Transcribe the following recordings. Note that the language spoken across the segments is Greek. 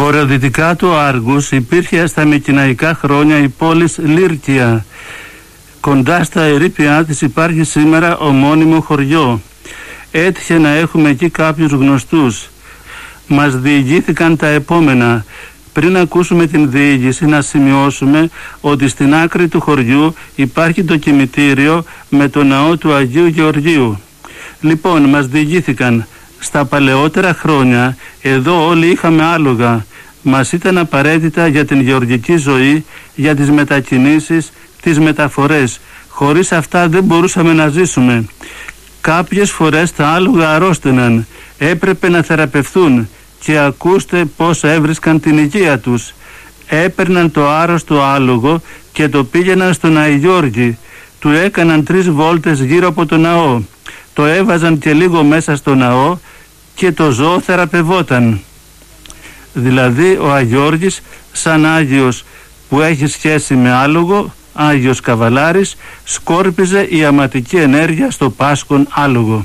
Βορειοδυτικά του Άργους υπήρχε στα μικηναϊκά χρόνια η πόλη Λύρκια. Κοντά στα ερείπια της υπάρχει σήμερα ομώνυμο χωριό. Έτυχε να έχουμε εκεί κάποιους γνωστούς. Μας διηγήθηκαν τα επόμενα. Πριν ακούσουμε την διήγηση, να σημειώσουμε ότι στην άκρη του χωριού υπάρχει το κημητήριο με το ναό του Αγίου Γεωργίου. Λοιπόν, μας διηγήθηκαν, στα παλαιότερα χρόνια εδώ όλοι είχαμε άλογα. Μας ήταν απαραίτητα για την γεωργική ζωή, για τις μετακινήσεις, τις μεταφορές. Χωρίς αυτά δεν μπορούσαμε να ζήσουμε. Κάποιες φορές τα άλογα αρρώστεναν, έπρεπε να θεραπευθούν και ακούστε πώς έβρισκαν την υγεία τους. Έπαιρναν το άρρωστο άλογο και το πήγαιναν στον Αϊγιώργη. Του έκαναν 3 βόλτες γύρω από το ναό. Το έβαζαν και λίγο μέσα στο ναό και το ζώο θεραπευόταν. Δηλαδή ο Αγιώργης σαν Άγιος που έχει σχέση με άλογο, Άγιος Καβαλάρης, σκόρπιζε η αματική ενέργεια στο πάσχον άλογο.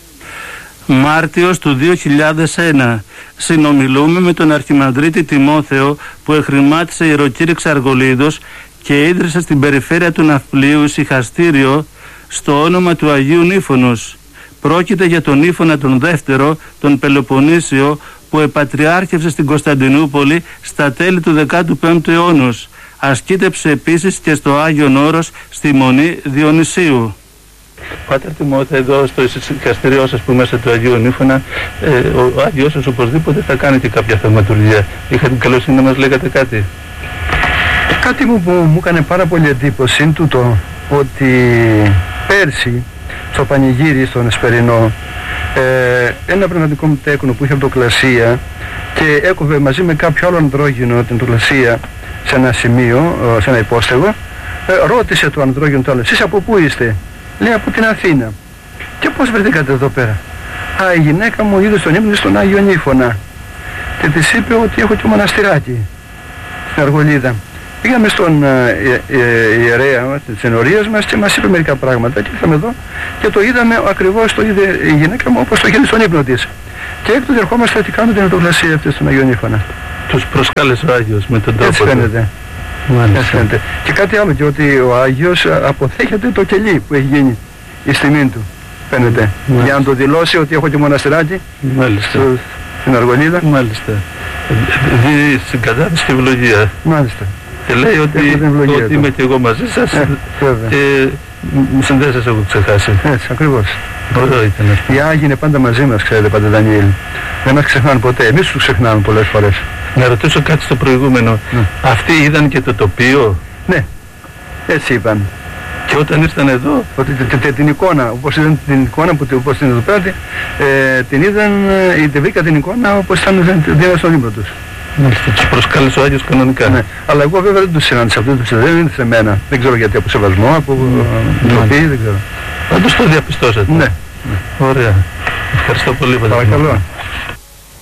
Μάρτιος του 2001. Συνομιλούμε με τον Αρχιμανδρίτη Τιμόθεο που εχρημάτισε ιεροκήρυξ Αργολίδος και ίδρυσε στην περιφέρεια του Ναυπλίου ησυχαστήριο στο όνομα του Αγίου Νύφωνος. Πρόκειται για τον Νύφωνα τον δεύτερο, τον Πελοποννήσιο, που επατριάρχευσε στην Κωνσταντινούπολη στα τέλη του 15ου αιώνος. Ασκήτεψε επίσης και στο Άγιον Όρος στη Μονή Διονυσίου. Πάτερ Τιμόθεο, εδώ στο ησυχαστήριό σας που μέσα του Αγίου Νύφωνα, ο Άγιος σας οπωσδήποτε θα κάνει και κάποια θαυματουργία. Είχατε την καλοσύνη να μας λέγατε κάτι? Κάτι που μου έκανε πάρα πολύ εντύπωση είναι τούτο, ότι πέρσι στο πανηγύρι στον Εσπερινό ένα πνευματικό μου τέκνο που είχε αυτοκλασία και έκοβε μαζί με κάποιο άλλο ανδρόγυνο την τοκλασία σε ένα σημείο, σε ένα υπόστεγο, ρώτησε το ανδρόγυνο το άλλο, εσείς από πού είστε? Λέει, από την Αθήνα. Και πώς βρεθήκατε εδώ πέρα? Α, η γυναίκα μου είδε στον ύπνο στον Άγιο Νύφωνα και της είπε ότι έχω και μοναστηράκι στην Αργολίδα. Πήγαμε στον ιερέα της ενορίας μας και μας είπε μερικά πράγματα και ήρθαμε εδώ και το είδαμε ακριβώς, το είδε η γυναίκα μου όπως το είχε στον ύπνο της. Και έκτοτε ερχόμαστε και κάνουμε την αυτοκλασία αυτή στον Αγιο Νύφωνα. Τους προσκάλεσε ο Άγιος με τον τρόπο. Έτσι φαίνεται. Φαίνεται. Και κάτι άλλο, και ότι ο Άγιος αποθέχεται το κελί που έχει γίνει η στιγμή του. Φαίνεται. Μάλιστα. Για να το δηλώσει ότι έχω και μοναστηράκι στην Αργολίδα. Μάλιστα. Δίνει συγκατάθεση και ευλογία. Μάλιστα. Και λέει ότι είμαι και εγώ μαζί σας και δεν σας έχω ξεχάσει. Έτσι, ακριβώς. Ωραίο ήταν αυτό. Οι Άγιοι είναι πάντα μαζί μας, ξέρετε, Πάτερ Δανιήλ. Δεν μας ξεχνάνε ποτέ. Εμείς τους ξεχνάμε πολλές φορές. Να ρωτήσω κάτι στο προηγούμενο. Αυτοί είδαν και το τοπίο? Ναι, έτσι είπαν. Και όταν ήρθαν εδώ? Ότι την εικόνα, όπως είδαν την εικόνα που όπως είναι εδώ πέρα, την είδαν, είτε βρήκα την εικόνα όπως ήταν στον ύπνο τους. Μάλιστα, τους προσκάλεσε ο Άγιος κανονικά. Ναι, αλλά εγώ βέβαια δεν τους συνάντησα, δεν είναι σε μένα. Δεν ξέρω γιατί, από σεβασμό, από ντροπή, δεν ξέρω. Πάντως το διαπιστώσατε. Ναι. Ωραία. Ευχαριστώ πολύ. Παρακαλώ.